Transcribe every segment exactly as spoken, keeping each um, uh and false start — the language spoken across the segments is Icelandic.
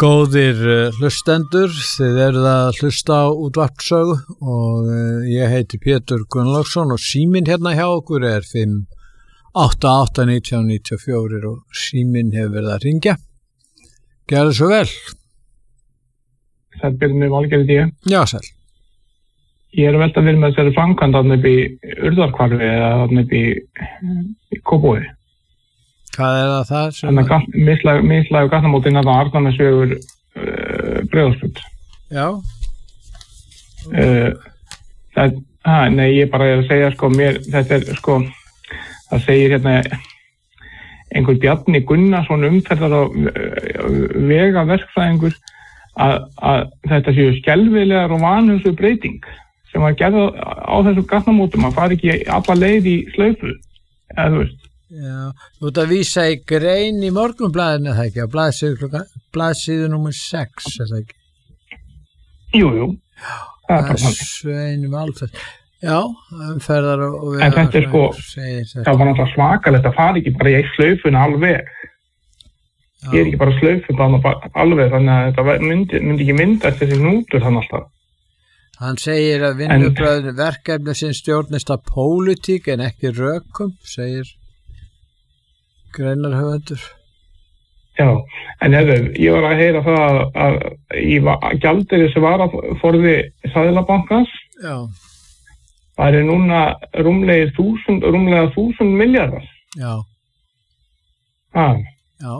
Góðir hlustendur, þið eruð að hlusta á útvarpssögu og ég heiti Pétur Gunnlaugsson og síminn hérna hjá okkur er fimm átta átta nítján níutíu og fjögur og síminn hefur verið að ringja. Gerðu svo vel. Sæl Byrni Valgerði því. Já, sæl. Ég er að velta fyrir með þessari framkvæmd þarna upp í Urðarhvarfi eða þarna upp í, í Kópavogi. Hvað er það það? Þannig að mislægu gatnamótin að Arnarnesvegur uh, Breiðholtsbraut. Já. Uh, það, ha, nei, ég bara er að segja, sko, mér, þetta er, sko, það segir hérna einhver Bjarni Gunnarsson umferðar og vega verkfræðingur að, að þetta séu skelfilegar og vanhugsu breyting sem var gerð á þessu gatnamótum að fara ekki alla leið í slaufu, eða þú veist. Já, þú ert að vísa í grein í Morgunblaðinu, eða ekki, á blaðsíðu, blaðsíðu númer sex, eða ekki? Jú, jú. Já, það er Sveinum Alfred. Já, umferðar og... En þetta er sko, það var náttúrulega svakalegt að fara ekki bara í slaufun alveg. Ég er ekki bara slaufun alveg, þannig að þetta myndi, myndi ekki myndast þessi nútur þannig alltaf. Hann segir að vinnubröðin verkefni sem stjórnist af pólitík en ekki rökum, segir greinarhöfundur. Já, en hefur, ég var að heyra það að, að í gjaldeyri sem var að forði Seðlabankans, já, það er núna rúmlega þúsund, rúmlega þúsund milljarðar. Já. Ah. Já.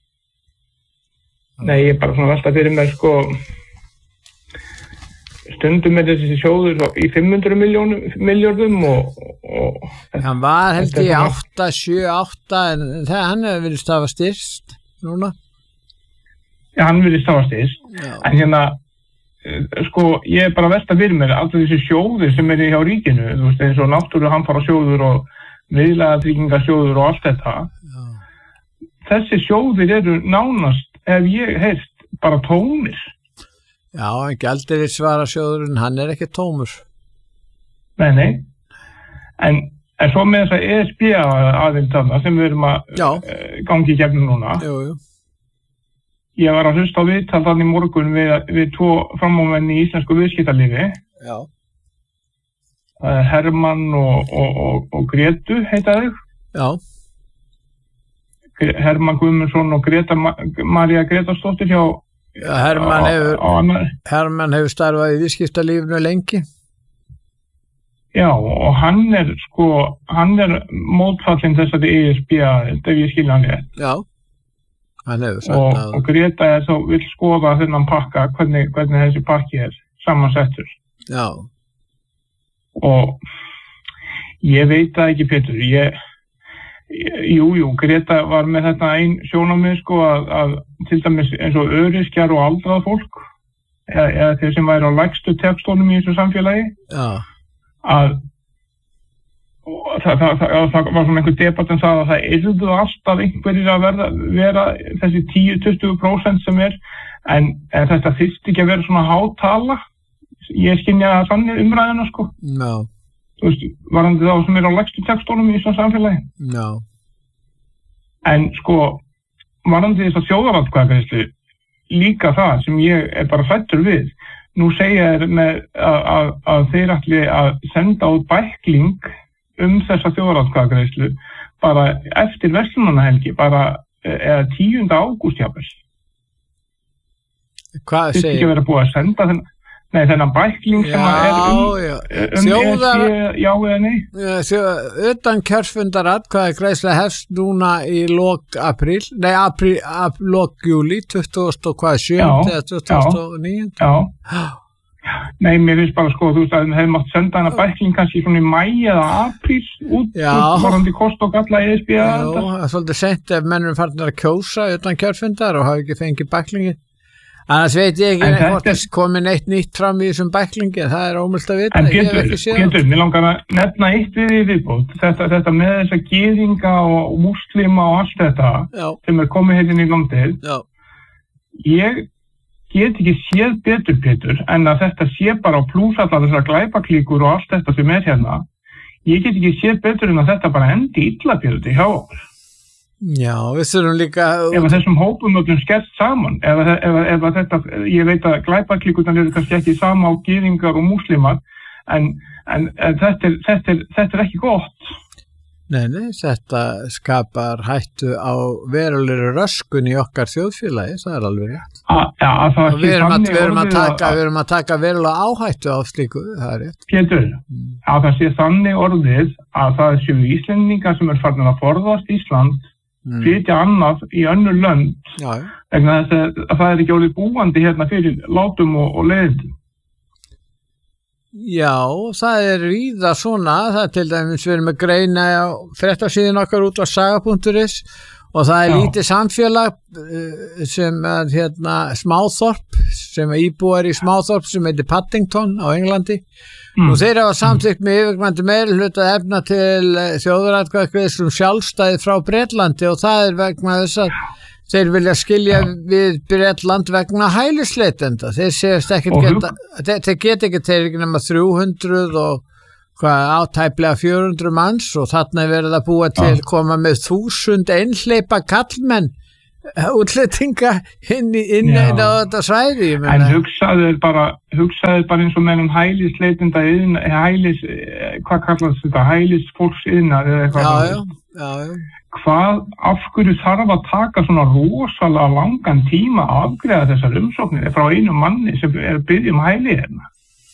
Nei, ég er bara svona velta fyrir mér, sko, stundum með þessi sjóður í fimm hundruð milljörðum og, og... Hann var held í átta, sjö, átta, en það, hann hefur verið stafa styrst núna. Já, hann verið stafa styrst, en hérna, sko, ég er bara að velta fyrir mér alltaf þessi sjóðir sem er hjá ríkinu, þú veist, eins og náttúruhamfarasjóður og viðlagatryggingasjóður og allt þetta. Já. Þessi sjóðir eru nánast, ef ég heyrst, bara tómir. Já, en gjaldeyrisvarasjóðurinn, hann er ekki tómur. Nei, nei. En, en svo með þess að E S B aðeins þarna sem við erum að uh, gangi í gegnum núna. Jú, jú. Ég var að hlusta á viðtal þannig í morgun við, við tvo frammámenn í íslensku viðskiptalífi. Já. Það er Hermann og, og, og, og Gretu, heita þau. Já. Hermann Guðmundsson og Greta María Gretarsdóttir hjá Já, Hermann hefur, Hermann hefur starfað í viðskiptalífinu lengi. Já, og hann er sko, hann er mótfallinn þessari E S B ef ég skilja hann rétt. Já, hann hefur sagt og, að... Og Greta er þá, vill skoða þennan pakka, hvernig, hvernig þessi pakki er samansettur. Já. Og ég veit það ekki, Pétur, ég... Jú, jú, Greta var með þetta einn sjónarmið sko að, að til dæmis eins og öryrkjar og aldrað fólk eða, eða þeir sem væri á lægstu textónum í þessu samfélagi. Já. Að það, það, það, það var svona einhver debatt en það að það yrðu alltaf einhverjir að verða, vera þessi tíu til tuttugu prósent sem er en, en þetta þyrfti ekki að vera svona hátala. Ég skynja það þannig umræðina sko. Já. Þú veist, varandi þá sem er á lægstu textónum í þessu samfélagi. Já. En sko, varandi þess að þjóðaratkvæðagreiðslu líka það sem ég er bara hræddur við. Nú segja þér með að, að, að þeir ætli að senda út bækling um þessa þjóðaratkvæðagreiðslu bara eftir verslunarhelgi, bara eða tíunda ágúst jafnvel. Hvað segir? Þetta ekki verið búið að senda þennan Nei, þennan bækling sem já, er um, um Þjóðar, E S B, já eða nei? Utan kjörsfundar atkvæðagreiðsla hefst núna í lok apríl, nei, apríl, ap, lok júli, tuttugasta og hvað, sjöunda eða tuttugasta og níunda? Já, já. Nei, mér finnst bara sko, þú veist að þeim hefði mátt senda hana bækling kannski svona í mæ eða apríl út, varandi kost og galla E S B að þetta. Já, það er svolítið sent ef mennum farnir að kjósa utan kjörsfundar og hafa ekki fengið bæklingin. Annars veit ég ekki neitt hvort það komið neitt nýtt fram í þessum bæklingi, það er ómögulegt að vita. En Pétur, Pétur, mér langar að nefna eitt við í viðbót, þetta, þetta með þessa gyðinga og múslima og allt þetta já. Sem er komið hérna í landið. Já. Ég get ekki séð betur, Pétur, en að þetta sé bara á plúsallar þessar glæpaklíkur og allt þetta sem er hérna. Ég get ekki séð betur en að þetta bara endi illa, Pétur, hjá okkur. Já, við þurfum líka ef að þessum hópum öllum skellt saman ef, ef, ef að þetta, ég veit að glæpaklíkurnar eru kannski ekki sama á gyðingar og múslimar en, en, en þetta, er, þetta, er, þetta er ekki gott. Nei, nei, þetta skapar hættu á verulegri röskun í okkar þjóðfélagi, það er alveg rétt. A, ja, að það og við erum að, við erum að taka, við erum að taka verulega áhættu á slíku, það er rétt. Pétur, mm. að það sé þannig orðið að það séu Íslendingar sem er farin að forðast Ísland Mm. flytja annað í önnur lönd já, já. vegna þess að, að það er ekki orðið búandi hérna fyrir látum og, og leiðindum. Já, það er víða svona, það er til dæmis við erum að greina á fréttasíðun okkar út á saga punktur is og það er já. Lítið samfélag sem er hérna smáþorp sem er íbúar í smáþorp sem heitir Paddington á Englandi Mm. og þeir hafa samþykkt með yfirgnæfandi meiri hluta efna til þjóðaratkvæðagreiðslu um sjálfstæði frá Bretlandi og það er vegna þess að þeir vilja skilja við Bretland vegna hælisleitenda. Þeir segist ekkert geta, þeir, þeir geta ekki þeir ekki nema þrjú hundruð og hvað átæplega fjögur hundruð manns og þarna er verið að búa til koma með þúsund einhleypa kallmenn útlendinga inn í inn á þetta svæði. En hugsaðu bara, hugsaðu bara eins og með um hælisleitenda iðn, hælis, hvað kallast þetta, hælisfólks iðnar eða eitthvað. Já, já, já, já. Hvað, af hverju þarf að taka svona rosalega langan tíma að afgreiða þessar umsóknir frá einu manni sem er að biðja um hæli hérna?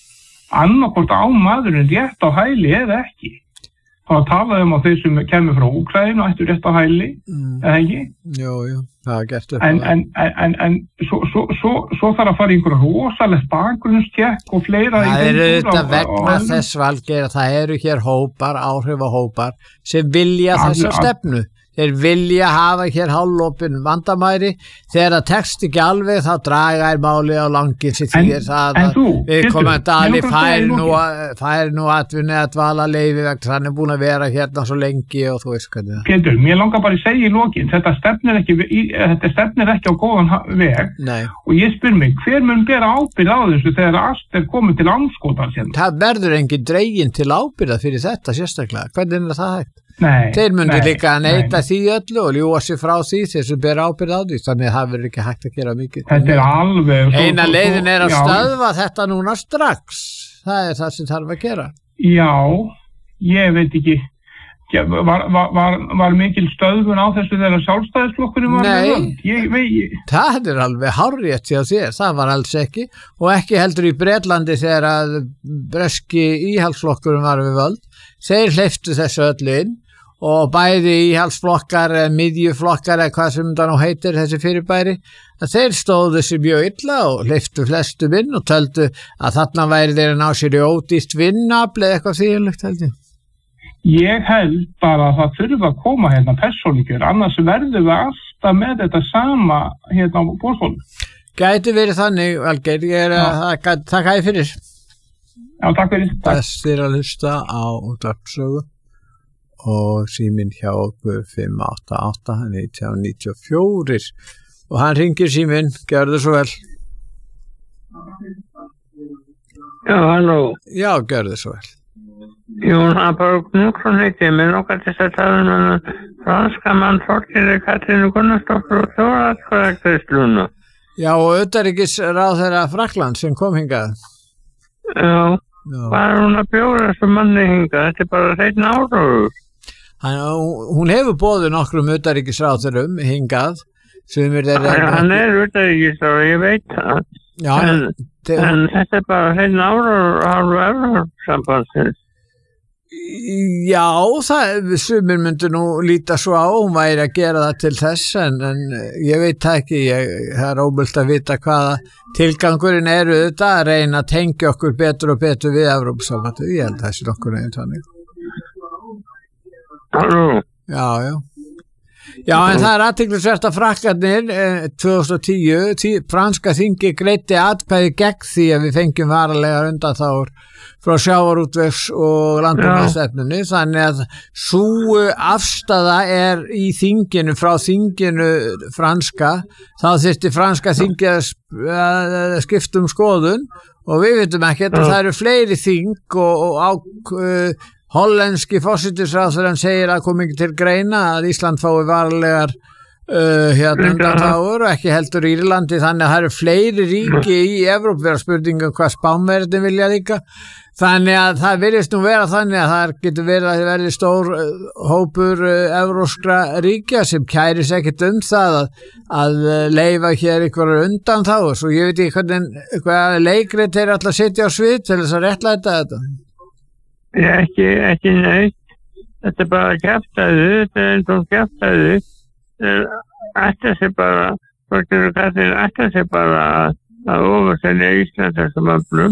Annarkvort á maðurinn rétt á hæli eða ekki. Það talaði um að þeir sem kemur frá Úkraínu ættu rétt á hæli, mm. eða ekki? Jú, jú, það er gert upp. En, en, en, en svo, svo, svo, svo þarf að fara í einhverja rosalegt bakgrunnstjekk og fleira. Það eru þetta vegna þess Valgeir að það eru hér hópar, áhrifahópar sem vilja þessa stefnu. Þeir vilja hafa hér hálflopin vandamæri, þegar það tekst ekki alveg þá draga er málið á langin sem því er það að við komum dali fær nú, fær nú atvinni að dvala leifi vegna hann er búin að vera hérna svo lengi og þú veist hvernig það. Pétur, mér langar bara að segja í lokin, þetta stefnir ekki, þetta stefnir ekki á góðan veg. Nei. Og ég spyr mig, hver mun bera ábyrgð á þessu þegar allt er komið til andskotans hérna? Það verður engin dregin til ábyrgða fyrir þetta sérstaklega, hvernig er það hægt? Nei, þeir myndu nei, líka að neita nei. því öllu og ljúa sig frá því þeir sem ber ábyrgð á því, þannig að það verður ekki hægt að gera mikið. Þetta er alveg... Eina svo, leiðin er að já. Stöðva þetta núna strax, það er það sem þarf að gera. Já, ég veit ekki, var, var, var, var mikil stöðvun á þessu þegar sjálfstæðisflokkurinn var? Nei, ég, ég, það er alveg hárrétt hjá þér, það var alls ekki og ekki heldur í Bretlandi þegar að breski íhaldsflokkurinn var við völd, þeir hleyptu þessu öllu inn og bæði íhaldsflokkar, miðjuflokkar eða hvað sem það nú heitir þessi fyrirbæri, að þeir stóðu sér mjög illa og hleyptu flestum inn og töldu að þarna væri þeir að ná sér í ódýrt vinnafl eða eitthvað þýðilegt held ég. Ég held bara að það þurfa að koma hérna persónlíkjur, annars verður við alltaf með þetta sama hérna á bóðstólum. Gæti verið þannig, Valgeir, ég er að þakka þér fyrir. Já, takk fyrir. Þess þér að hlusta á útvarpssögu og síminn hjá okkur fimm átta átta nítján níutíu og fjögur og hann ringir síminn, gjörðu svo vel. Já, halló. Já, gjörðu svo vel. Jón Haberg Knúksson heiti, mér nokkað til að tala um franska mann Þorgerði Katrínu Gunnarsdóttur og þjóðaratkvæðagreiðsluna. Já, og utanríkisráðherra Frakklands sem kom hingað. Já, hvað er hún að bjóða þessu manni hingað? Þetta er bara hreinn áróður. Hann, hún hefur boðið nokkrum utanríkisráðherrum hingað sem er þeirra... Hann er utanríkisráður, ég veit það. Já, en, þeir... en þetta er bara hreinn áróður á Evrópussambandsins. Já, það, sumir myndu nú líta svo á, hún væri að gera það til þess, en, en ég veit það ekki, ég, það er ómögulegt að vita hvaða tilgangurinn eru þetta að reyna að tengja okkur betur og betur við Evrópusambandið, ég held að það sé nokkur neginn þannig. Halló? Já, já. Já, en það er athyglisvert að Frakkarnir eh, tvö þúsund og tíu, tí, franska þingi greiddi atkvæði gegn því að við fengjum varalegar undanþágur frá sjávarútvegs og landbúnaðarstefnunni, þannig að sú afstaða er í þinginu, frá þinginu franska, þá þyrfti franska þingi að, að skipta um skoðun og við veitum ekki að það eru fleiri þing og, og á, uh, hollenski forsætisráðherrann segir að kom ekki til greina að Ísland fái varlegar uh, hérna undanþágur og ekki heldur Írlandi, þannig að það eru fleiri ríki í Evrópu, vera spurningum hvað Spánverðin vilja líka, þannig að það virðist nú vera þannig að það getur verið að það verði stór uh, hópur uh, evróskra ríkja sem kæris ekkert um það að, að uh, leyfa hér einhverjar undanþágur, svo ég veit ekki hvernig hvað leikrit er alltaf að sitja á svið til þess að réttlæta þetta. Ég ekki, ekki neitt. Þetta er bara kjaftaði, þetta er eins og kjaftaði. Þetta sé bara, hvortur kattin, þetta sé bara að, að ofurselja Ísland þessum öflum.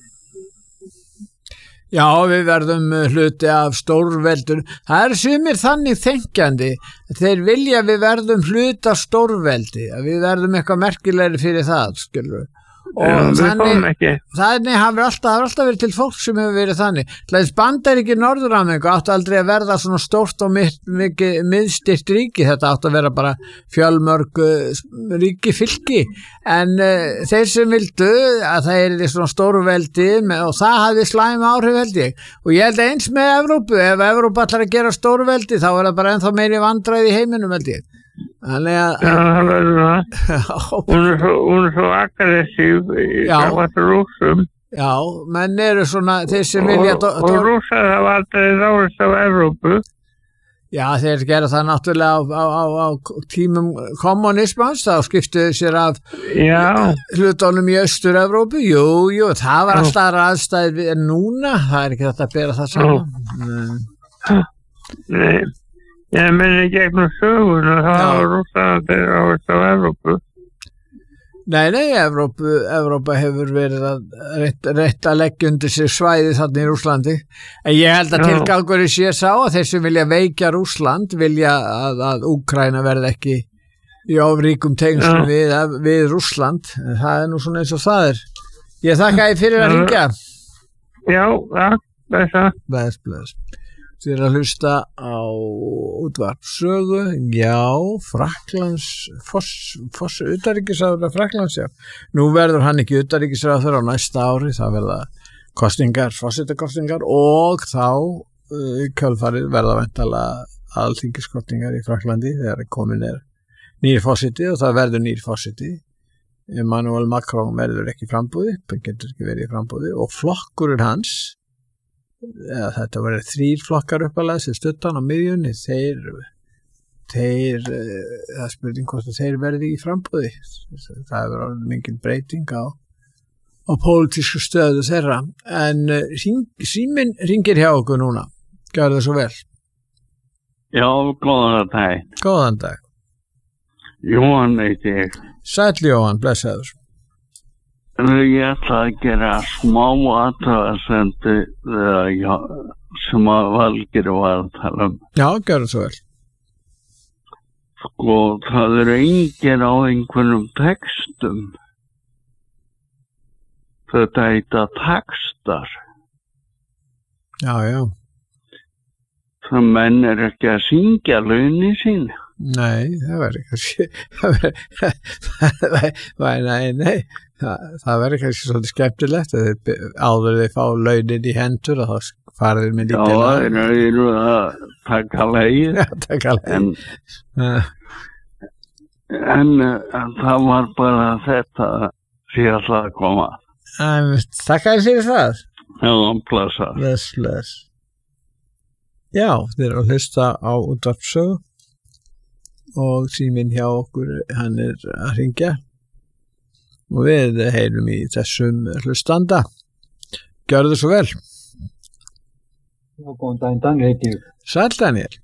Já, við verðum hluti af stórveldur. Það er sumir þannig þenkjandi. Þeir vilja við verðum hluti af stórveldi, að við verðum eitthvað merkilegri fyrir það, skilur. Og Já, þannig, þannig hafi alltaf, hafi alltaf verið til fólk sem hefur verið þannig. Þess Bandaríki Norður-Ameríku áttu aldrei að verða svona stórt og mikið miðstýrt ríki, þetta áttu að vera bara fjölmörg ríki fylki, en uh, þeir sem vildu að það er svona stórveldi og það hafði slæm áhrif held ég, og ég held eins með Evrópu, ef Evrópu allar að gera stórveldi þá er það bara ennþá meiri vandræði í heiminum held ég. Þannig að Já, það verður það. Hún er svo, hún er svo aggressív í gammalt rússum. Já, menn eru svona þeir sem vilja Og, og rússar hafa aldrei ráðist á Evrópu. Já, þeir gera það náttúrulega á, á, á, á tímum kommunismans, þá skiptuðu sér af Já. hlutunum í Austur-Evrópu. Jú, jú, það var alltaf aðstæði en núna, það er ekki þetta að bera það saman. Nei. Ég menni gegnum söguna, það hafa rússarandi ráðist á Evrópu. Nei, nei, Evrópu, Evrópa hefur verið að rétt, rétt að leggja undir sig svæði þarna í Rússlandi. En ég held að tilgangur í sé sá að þeir sem vilja veikja Rússland vilja að, að Úkraína verði ekki í ofríkum tengslum við, við Rússland. Það er nú svona eins og það er. Ég þakka þér fyrir að hringja. Já, takk, blessa. Bless, bless. Þið er að hlusta á útvarpssögu, já, Frakklands, foss, foss, utanríkisráðherra Frakklands, já. Nú verður hann ekki utanríkisráðherra á næsta ári, það verða kosningar, forsetakosningar og þá uh, kjölfarið verða væntanlega alþingiskosningar í Frakklandi þegar komin er nýr forseti og það verður nýr forseti. Emmanuel Macron verður ekki frambúði, getur ekki verið í frambúði og flokkurinn hans, eða þetta verið þrír flokkar uppalega sem stuttan á miðjunni, þeir þeir, það er spurning hvort þeir verði í frambúði, það er verið mikil breyting á á pólitísku stöðu þeirra, en hring, síminn ringir hjá okkur núna, gjör það svo vel. Já, góðan dag. Góðan dag. Jóhann heiti ég. Sæll Jóhann, blessaður. Ég ætla að gera smá athugasemdi sem að Valgeir var að tala um. Já, gjör það svo vel. Sko, það eru engir á einhverjum textum. Þetta heita textar. Já, já. Það menn er ekki að syngja launin sín. Nei, það verður ekki nei, nei það, það verður kannski svolítið skemmtilegt að þið, áður þið fá launin í hendur og þá farið með lítið lag. Já, það eru að taka leið. Já, taka leið. En, en, en það var bara þetta sem ég ætlaði að koma. Þakka þér fyrir það. Já, blessa. Bless, bless. Já, þið eru að hlusta á útvarpssögu og síminn hjá okkur, hann er að hringja og við heyrum í þessum hlustanda. Gjörðu svo vel. Já, góðan daginn, Daniel heiti ég. Sæll Daniel.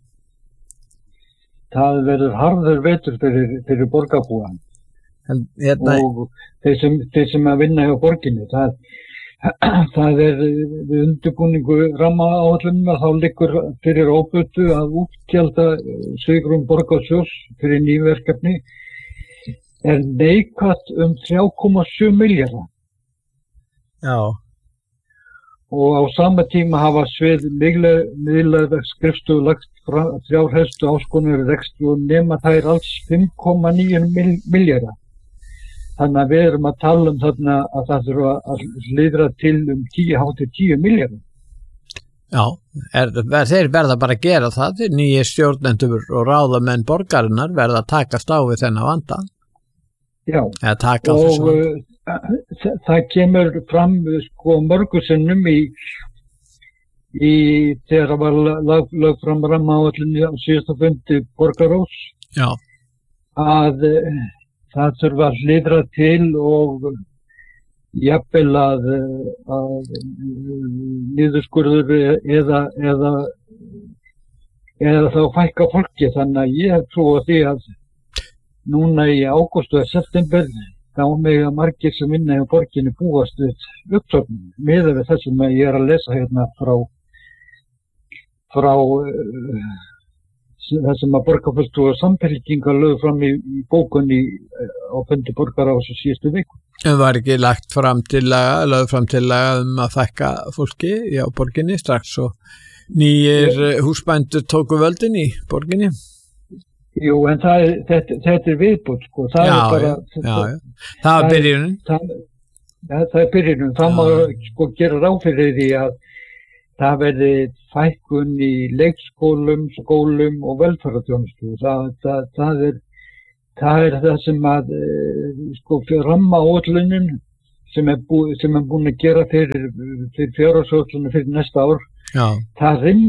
Það verður harður vetur fyrir, fyrir borgarbúan hérna... og þeir sem, þeir sem að vinna hjá borginni, það Það er við undirbúningu rammaáætlunar, þá liggur fyrir óbötu að útgjalda svigrúm borgarsjóðs fyrir nýverkefni er neikvætt um þrjú komma sjö milljarða. Já. Og á sama tíma hafa svið miðlæða skrifstofu lagt þrjár helstu áskonar rekstri og nema þær alls fimm komma níu milljarða. Þannig að við erum að tala um þarna að það þurfa að hlýðra til um tíu hátt til tíu milljarða. Já, er, þeir verða bara að gera það, nýjir stjórnendur og ráðamenn borgarinnar verða að takast á við þennan vanda. Já, taka og uh, það kemur fram sko mörgu sinnum í, í þegar það var lag, lag fram rammaáætlun á síðasta fundi borgarráðs Já. að uh, það þurfa að hliðra til og jafnvel að, að niðurskurður eða, eða, eða þá fækka fólki, þannig að ég hef trú á því að núna í ágúst og september þá mega margir sem vinna í borginni búast við uppsögnum, miðað við þessum að ég er að lesa hérna frá frá uh, þessum að borgarfulltrúar samfylkingar lögðu fram í, í bókunni á fundi borgarráðs á síðustu viku. En var ekki lagt fram tillaga, lögð fram tillaga um að fækka fólki á borginni strax og nýjir yeah. húsbændur tóku völdin í borginni? Jú, en það er, þetta, þetta er viðbútt, sko. Það já, er bara... Já, já, já. Það var byrjunin? Það, það, það er byrjunin. Það má sko gera ráð fyrir því að það verði fækkun í leikskólum, skólum og velferðarþjónustu. Það, það, það, er, það er það sem að sko, rammaáætlunin sem er, bú, sem er búin að gera fyrir, fyrir fjárhagsáætlunum fyrir næsta ár. Já. Það rim,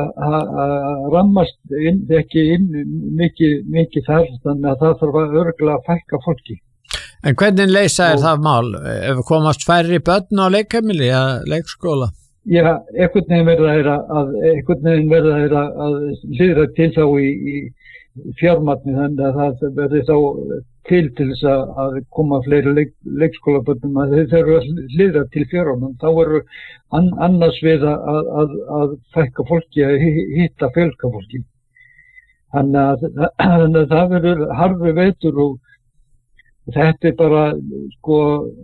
rammast inn, ekki inn mikið, mikið þar, þannig að það þarf að örugglega að fækka fólki. En hvernig leysa er það mál? Ef komast færri börn á leikheimili eða leikskóla? Já, einhvern veginn verða þeir að, einhvern veginn verða þeir að hliðra til þá í, í fjármagni, þannig að það verði þá til til þess að koma fleiri leik, leikskólabörnum að þeir eru að hliðra til fjármagni. Þá eru an, annars við að, að, að fækka fólki, að hitta fjölga fólki. Þannig að, þannig að það verður harfi veitur og þetta er bara, sko,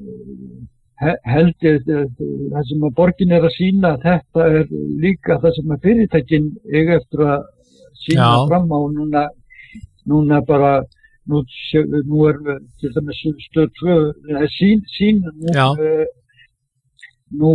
held ég það sem að borgin er að sína, þetta er líka það sem að fyrirtækin eiga eftir að sína Já. Fram á núna, núna bara nú, nú er til dæmis stöð tvö sín, sín nú, uh, nú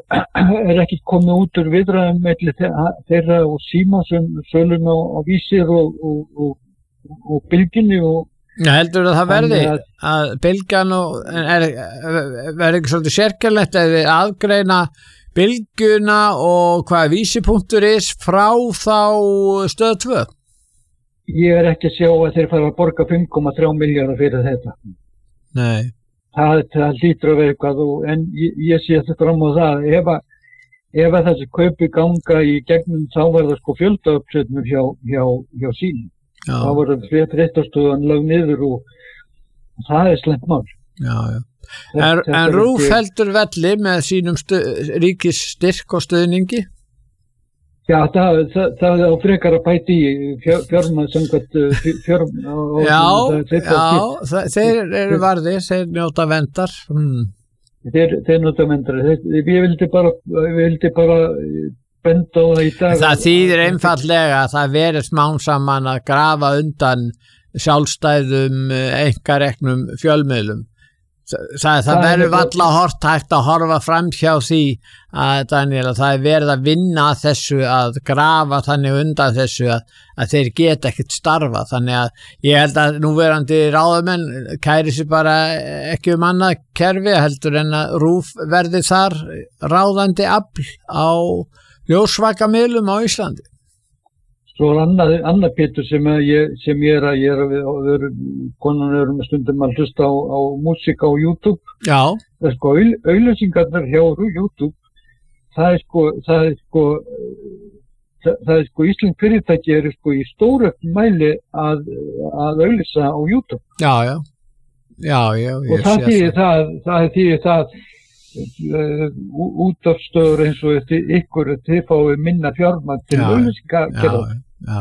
er ekki komið út úr viðræðum milli þeirra og Síma sem sölum á, á Vísir og, og, og, og Bylginni og Já, heldur að það verði að, að bylgjan og er, verði ekki svolítið sérkjörlegt að við aðgreina bylgjuna og hvað vísipunktur er frá þá stöð tvö? Ég er ekki að sjá að þeir fara að borga fimm komma þrjá milljarða fyrir þetta. Nei. Það, það lítur að vera eitthvað og, en ég, ég sé þetta fram á það. Ef að, ef að þessi kaupi ganga í gegnum þá var það sko fjöldauppsetnur hjá, hjá, hjá Sín. Já. Það voru fréttastofuan lögð niður og það er slæmt mál. Já, já. En, en RÚV ekki... heldur velli með sínum stu, ríkis styrk og stuðningi? Já, það, það, það á frekar að bæti í fjör, fjármað samkvæmt fjármað. Já, það, já, það, þeir eru varðir, þeir njóta vendar. Hmm. Þeir, þeir njóta vendar. Þeir, ég vildi bara, ég vildi bara benda á það í dag. Það þýðir einfallega að það verið smán saman að grafa undan sjálfstæðum einkareknum fjölmiðlum. Það, það, það verður valla hort hægt að horfa fram hjá því að, Daniel, að það er verið að vinna að þessu, að grafa þannig undan þessu að, að þeir geta ekkert starfa. Þannig að ég held að núverandi ráðamenn kæri sér bara ekki um annað kerfi heldur en að RÚV verði þar ráðandi afl á ljósvakamiðlum á Íslandi. Svo er annað, annað Pétur sem ég, sem ég er að, ég er að, við, konan erum stundum að hlusta á, á músík á YouTube. Já. Það er sko, auglýsingarnar hjá YouTube, það er sko, það er sko, það, það er sko, Ísland fyrirtæki eru sko í stóru mæli að, að auglýsa á YouTube. Já, já. Já, já, ég og það þýðir það, það þýðir það, Uh, útafstöður eins og ykkur þið fáið minna fjármagn til auglýsingar. Já, já,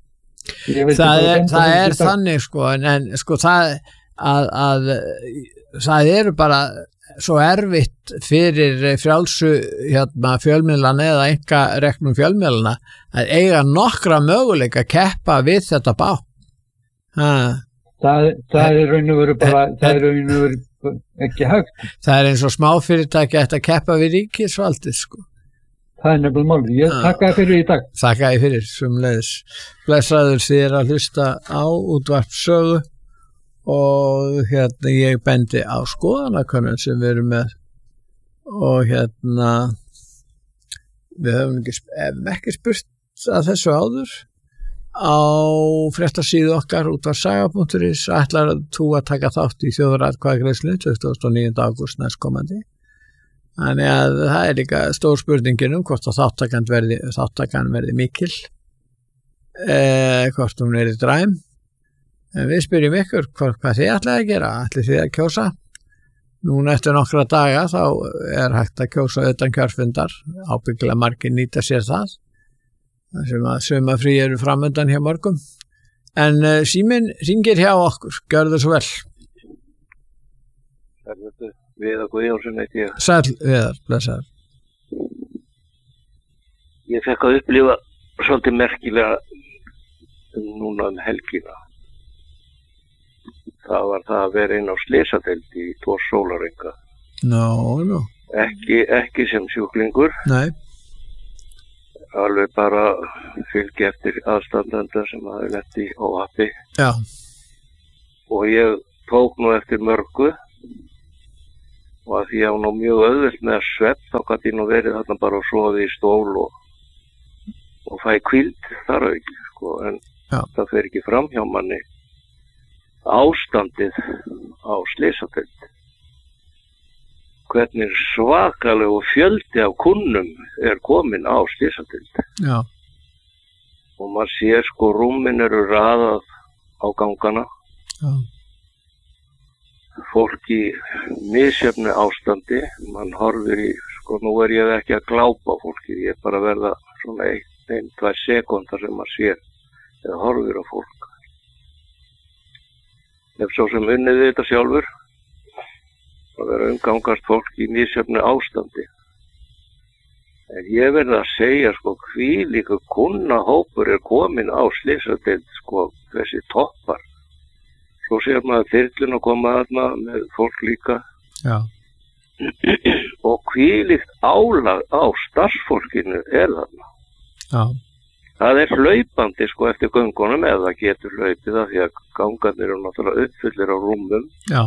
já. Það er, það er þannig sko, en, en sko það að, að það eru bara svo erfitt fyrir frjálsu hérna, fjölmiðlana eða einkareknum fjölmiðlana að eiga nokkra möguleika að keppa við þetta bá. Ha. Það, það er raun og veru bara, það er raun og veru ekki hægt. Það er eins og smáfyrirtæki ætti að keppa við ríkisvaldið sko. Það er nefnilega málið. Ég þakka þér fyrir í dag. Þakka þér fyrir, sumleiðis. Blessaður þér að hlusta á útvarpssögu og hérna ég bendi á skoðanakönnun sem við erum með og hérna við höfum ekki, ef ekki spurt að þessu áður á fréttasíðu okkar útvarpssaga punktur is ætlar þú að taka þátt í þjóðaratkvæðagreiðslu tuttugasta og níunda ágúst næstkomandi. Þannig að það er líka stór spurningin um hvort að þáttakan verði, þáttakan verði mikil, eh, hvort hún er í dræm. En við spyrjum ykkur hvort, hvað þið ætlaði að gera, ætlið þið að kjósa. Núna eftir nokkra daga þá er hægt að kjósa utan kjörfundar, ábyggilega margir nýta sér það, sem að sumafrí eru framundan hjá morgun. En uh, síminn hringir hjá okkur, gjörðu svo vel. Viðar Guðjónsson heiti ég. Sæll Viðar, blessaður. Ég fekk að upplifa svolítið merkilega núna um helgina. Það var það að vera inn á slysadeild í tvo sólarhringa. Nó, nó. Ekki, ekki sem sjúklingur. Nei. Alveg bara fylgi eftir aðstandanda sem hafi lent í óhappi. Já. Og ég tók nú eftir mörgu. Og að því að hún á mjög auðvelt með svefn, þá gat ég nú verið þarna bara og sofi í stól og, og fæ hvíld þar auki, sko, en Já. Það fer ekki fram hjá manni ástandið á slysadeild. Hvernig svakalegu fjöldi af kunnum er komin á slysadeild. Já. Og maður sér sko rúmin eru raðað á gangana. Já. Fólk í misjöfnu ástandi, mann horfir í, sko nú er ég ekki að glápa á fólki, ég er bara að verða svona ein, ein, tvær sekundar sem maður sér eða horfir á fólk. Ef svo sem unnið við þetta sjálfur, að vera umgangast fólk í misjöfnu ástandi. En ég verð að segja, sko, hvílíkur kunnahópur er komin á slysadeild, sko, þessi toppar. Svo sér maður þyrlun að koma þarna með fólk líka. Já. Og hvílíkt álag á starfsfólkinu er þarna. Já. Það er hlaupandi sko eftir göngunum eða það getur hlaupið af því að gangarnir eru náttúrulega uppfullir á rúmum. Já.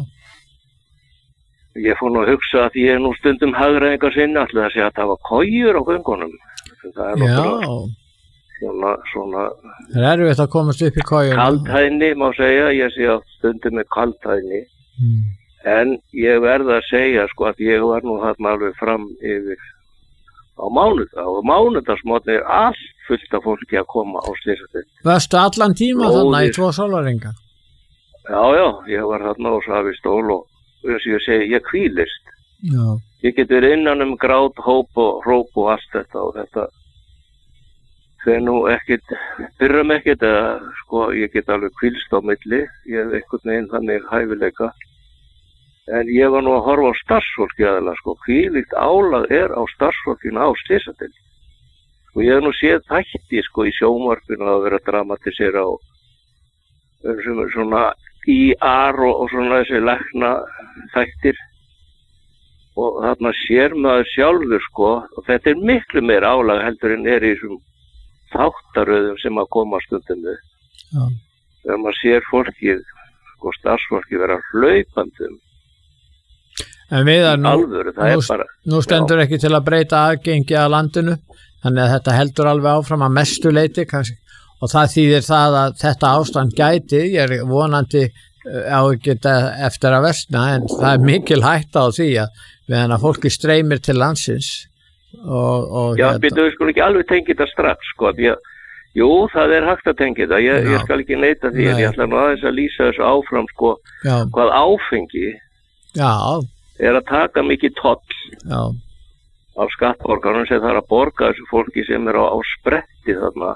Ég fór nú að hugsa að ég er nú stundum hagræðingar sinni ætli það sé að það var kojur á göngunum. Það er náttúrulega svona, svona Það er erfitt að komast upp í kojuna. Kaldhæðni má segja, ég sé að stundum með kaldhæðni. Mm. En ég verð að segja sko að ég var nú þarna alveg fram yfir á mánudag. Og mánudagsmotni er allt fullt af fólki að koma á slysadeild. Varstu allan tíma Róðir. þarna í tvo sólarhringa? Já, já, ég var þarna og saf í stól og þess að ég segi, ég hvílist. Já. Ég get verið innan um grát, hóp og hróp og allt þetta og þetta þegar nú ekkit, byrjum ekkit eða sko ég get alveg hvílst á milli, ég hef einhvern veginn þannig hæfileika. En ég var nú að horfa á starfsfólki aðeins, sko, hvílíkt álag er á starfsfólkinu á slysadeild. Og ég hef nú séð þætti, sko, í sjónvarpinu að vera að dramatisera á svona í ar og, og svona þessi lækna þættir. Og þarna sér maður sjálfur, sko, og þetta er miklu meira álag heldur en er í þessum þáttaröðum sem að koma stundum við. Já. Þegar maður sér fólkið, sko, starfsfólki vera hlaupandum. En Viðar, nú, Alvöru, það nú, er bara, nú stendur ekki til að breyta aðgengi að landinu, þannig að þetta heldur alveg áfram að mestu leyti, kannski, og það þýðir það að þetta ástand gæti, ég er vonandi á ekki eftir að versna, en það er mikil hætta á því að meðan að fólki streymir til landsins. Og, og já, hérna. betur við skulum ekki alveg tengja þetta strax, sko, því að, jú, það er hægt að tengja þetta, ég, ég skal ekki neita því, en ég ætla nú aðeins að lýsa þessu áfram, sko, Já. hvað áfengi Já. er að taka mikið toll Já. af skattborgarum sem þarf að borga þessu fólki sem er á, á spretti þarna,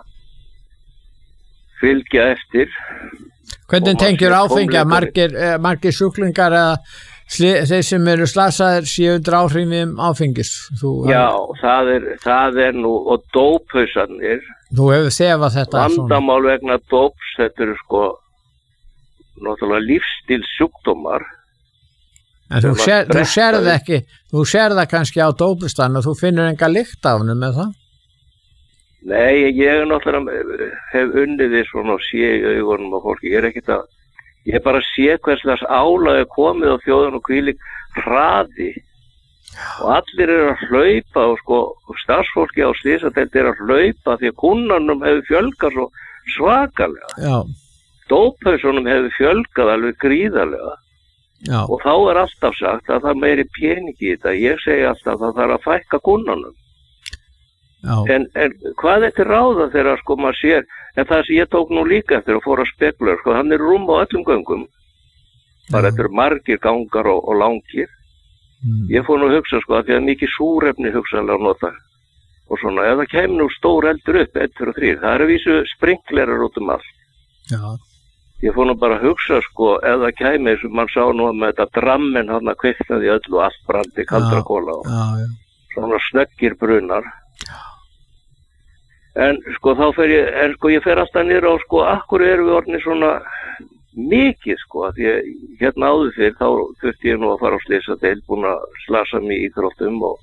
fylgja eftir. Hvernig Og maður tengjur sér áfengi að tónleikar- margir, eh, margir sjúklingar eða sli- þeir sem eru slasaðir séu undir áhrifum áfengis? Þú, Já, það er, það er nú, og dóphausarnir, Þú hefur þefað þetta svona. vandamál vegna dóps, þetta eru sko náttúrulega lífstíls sjúkdómar En þú sér, þú sérð ekki, þú sérð það kannski á dópustann og þú finnur enga lykt af hennu með það? Nei, ég er náttúrulega, hef unnið því svona og sé í augunum á fólki. Ég er ekkert að, ég bara sé hverslega álag er komið á þjóðan og hvílík hraði. Og allir eru að hlaupa og sko, starfsfólki á slysadeild er að hlaupa því að kunnanum hefur fjölgað svo svakalega. Já. Dóphausunum hefur fjölgað alveg gríðarlega. Já. Og þá er alltaf sagt að það meiri peningi í þetta. Ég segi alltaf að það þarf að fækka kunnanum. Já. En, en hvað er til ráða þegar sko maður sér, en það sem ég tók nú líka eftir að fóra að spekulera, sko, hann er rúm á öllum göngum. Bara þetta eru margir gangar og, og langir. Mm. Ég fór nú að hugsa sko að því að mikið súrefni hugsanlega að nota. Og svona, ef það kemur nú stór eldur upp, einn, tveir og þrír, það eru vísu sprinklerar út um allt. Já. Ég fór nú bara að hugsa sko, ef það kemur, sem mann sá nú með þetta drammen hann að kviknaði öllu og allt brandi, kaldra kóla og já, já. Svona snöggir brunar. En sko þá fer ég, en sko ég fer alltaf niður á sko, akkur erum við orðinni svona mikið sko, því að hérna áður fyrir þá þurfti ég nú að fara á slysadeild, búin að slasa mig í íþróttum og,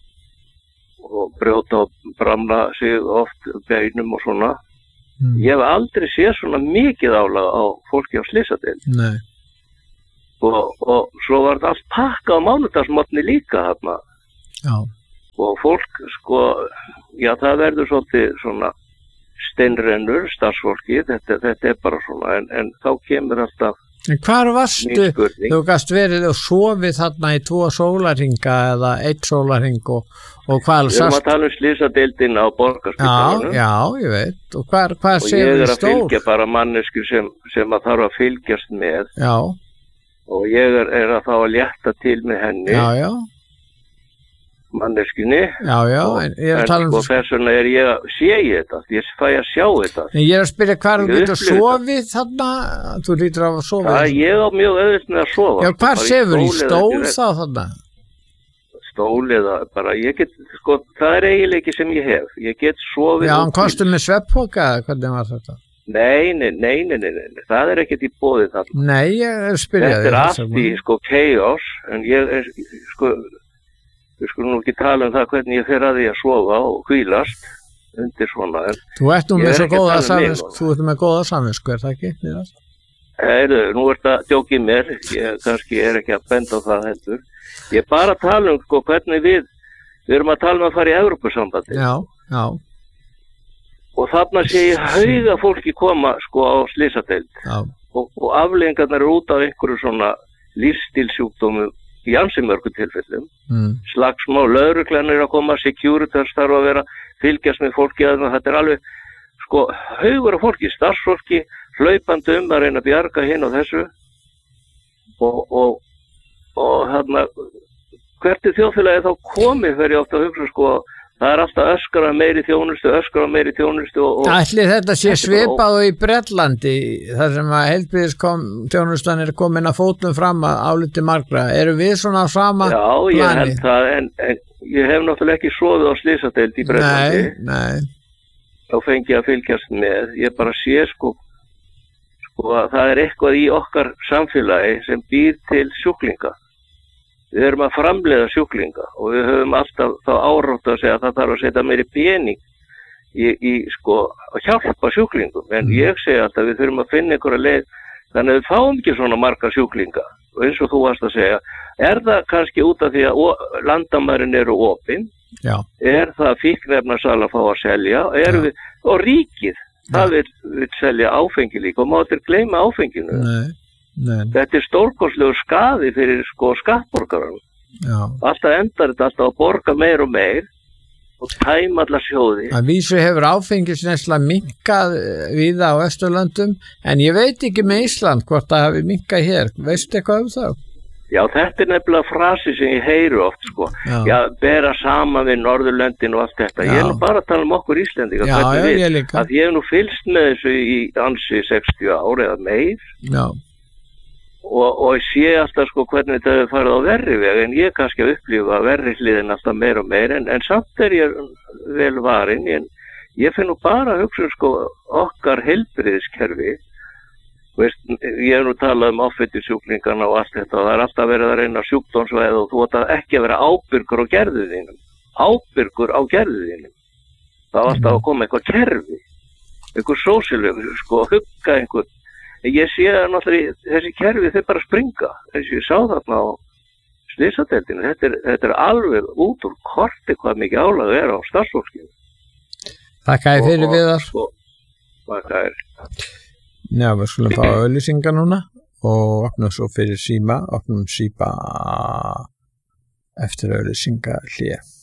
og brjóta og bramla sig oft beinum og svona. Mm. Ég hef aldrei séð svona mikið álag á fólki á slysadeild. Nei. Og, og svo var þetta allt pakka á mánudagsmotni líka þarna. Já. Og fólk sko, já það verður svolítið svona steinrennur, starfsfólki, þetta, þetta er bara svona, en, en þá kemur alltaf. En hvar varstu, þú gast verið og sofið þarna í tvo sólarhinga eða eitt sólarhing og, og hvað Við erum að tala um slysadeildina á Borgarspítalanum. Já, já, ég veit, og hvað, hvað séu við stór? Og ég er að að fylgja bara mannesku sem, sem að þarf að fylgjast með. Já. Og ég er, er að þá að létta til með henni. Já, já. Manneskunni. Já, já, en ég er að tala um... En sko þess vegna er ég að sé ég þetta, ég fæ að sjá þetta. En ég er að spyrja hvað þú getur sofið þarna, þú lítur á að sofa. Já, ég á mjög auðvitað með að sofa. Já, hvað sefur í stól þá þarna? Stól eða bara, ég get, sko, það er eiginleiki sem ég hef. Ég get sofið... Já, hann kostum með svefnpoka, hvernig var þetta? Nei, nei, nei, nei, nei, nei, það er ekkert í boði þarna. Nei, ég er að spyrja þig. Þetta er allt í, sko, chaos, en ég er, sko... Við skulum nú ekki tala um það hvernig ég fer að því að sofa og hvílast undir svona. Þú ert nú með svo góða samvinsku, þú ert með góða samvinsku, er það ekki? Heiðu, nú ert að djókið mér, ég kannski er ekki að benda á það heldur. Ég er bara að tala um sko hvernig við, við erum að tala um að fara í Evrópusambandi. Já, já. Og þarna sé ég hauga fólki koma sko á slysadeild. Já. Og, og afleiðingarnar eru út af einhverju svona lífsstílsjúkdómum í ansi mörgum tilfellum, mm. slagsmál, lögreglan er að koma, Securitas þarf að vera, fylgjast með fólki að þetta er alveg, sko, haugur af fólki, starfsfólki, hlaupandi um að reyna að bjarga hinn og þessu og, og, og hérna, hvert er þjóðfélagið þá komið þegar ég átt að hugsa, sko, það er alltaf öskra meiri þjónustu, öskra meiri þjónustu og... Ætli þetta sé svipað og í Bretlandi, þar sem að heilbrigðisþjónustan er komin að fótum fram að áliti margra. Eru við svona á sama Já, plani? Já, ég held það, en, en ég hef náttúrulega ekki sofið á slysadeild í Bretlandi. Nei, nei. Þá fengi ég að fylgjast með. Ég bara sé, sko, sko að það er eitthvað í okkar samfélagi sem býr til sjúklinga. Við erum að framleiða sjúklinga og við höfum alltaf þá árátt að segja að það þarf að setja meiri pening í, í sko, að hjálpa sjúklingum. En mm. ég segi alltaf að við þurfum að finna einhverja leið, þannig að við fáum ekki svona marga sjúklinga. Og eins og þú varst að segja, er það kannski út af því að landamærin eru opin? Já. Er það fíkniefnasala að fá að selja? Við, og ríkið, Já. það vil, vil selja áfengi líka og má þeir gleyma áfenginu. Nei. Nei. Þetta er stórkostlegur skaði fyrir sko skattborgaran. Alltaf endar þetta alltaf að borga meir og meir og tæma allar sjóði. Að vísu hefur áfengisneysla minnkað víða á Östurlöndum, en ég veit ekki með Ísland hvort það hafi minnkað hér. Veistu eitthvað um það? Já, þetta er nefnilega frasi sem ég heyri oft sko. Já, já bera saman við Norðurlöndin og allt þetta. Já. Ég er nú bara að tala um okkur Íslendinga. Já, já, við, ég líka. Að ég hef nú fylgst með þessu í ansi sextíu ár eða meir. Já. Og, og ég sé alltaf sko hvernig þetta hefur farið á verri veg, en ég kannski að upplifa verri hliðin alltaf meir og meir, en, en samt er ég vel varin, en ég finn nú bara að hugsa sko okkar heilbrigðiskerfi, Veist, ég hef nú talað um áfetisjúklingana og allt þetta og það er alltaf verið að reyna sjúkdómsvæði og þú átt ekki að vera ábyrgur á gerðu þínum. Ábyrgur á gerðu þínum. Það var alltaf að koma eitthvað kerfi, eitthvað sósíalöf, sko, hugga einhvern. Ég sé að náttúrulega þessi kerfi þau bara springa. Þessi ég sá þarna á slysadeildinni. Þetta er, þetta er alveg út úr korti hvað mikið álag er á starfsfólkinu. Þakka þér fyrir Viðar. Þakka þér. Já, við skulum fá auglýsingar núna og opnum svo fyrir síma, opnum síma eftir auglýsingar hlé.